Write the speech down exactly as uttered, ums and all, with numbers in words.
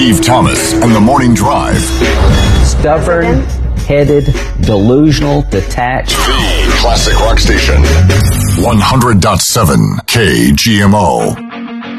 Steve Thomas and the Morning Drive. Stubborn, headed, delusional, detached. The classic rock station. one hundred point seven K G M O.